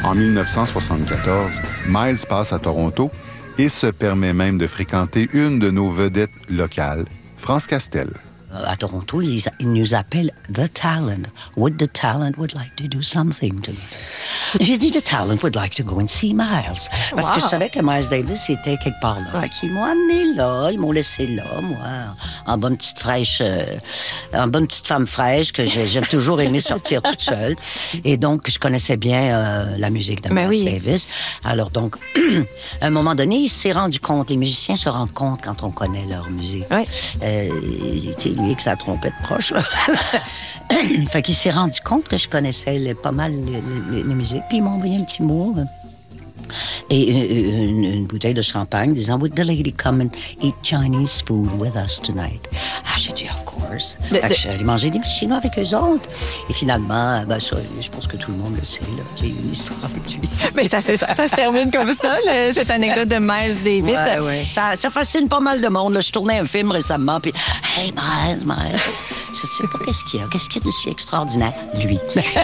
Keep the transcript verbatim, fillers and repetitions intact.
En dix-neuf cent soixante-quatorze, Miles passe à Toronto et se permet même de fréquenter une de nos vedettes locales, France Castel. À Toronto, ils, ils nous appellent The Talent. Would the talent would like to do something to me? J'ai dit The Talent would like to go and see Miles. Parce wow. que je savais que Miles Davis était quelque part là. Ouais. Ils m'ont amené là, ils m'ont laissé là, moi, en bonne petite fraîche, euh, en bonne petite femme fraîche que j'ai, j'aime toujours aimé sortir toute seule. Et donc, je connaissais bien euh, la musique de Miles oui. Davis. Alors donc, à un moment donné, il s'est rendu compte, les musiciens se rendent compte quand on connaît leur musique. Oui. Euh, lui, avec sa trompette proche. Fait qu'il s'est rendu compte que je connaissais les, pas mal les, les, les musiques. Puis il m'a envoyé un petit mot euh, et une, une, une bouteille de champagne disant « Would the lady come and eat Chinese food with us tonight? » Ah, j'ai dit « Of course. » Fait que je suis allée manger des mets chinois avec eux autres. Et finalement, ben ça, je pense que tout le monde le sait, là. J'ai eu une histoire avec lui. Mais ça, ça, ça se termine comme ça, là, cette anecdote de Miles Davis. Ouais, ouais. Ça, ça fascine pas mal de monde, là. Je tournais un film récemment, puis « Hey, Miles, Miles... » Je sais pas qu'est-ce qu'il y a. Qu'est-ce qu'il y a de si extraordinaire? Lui.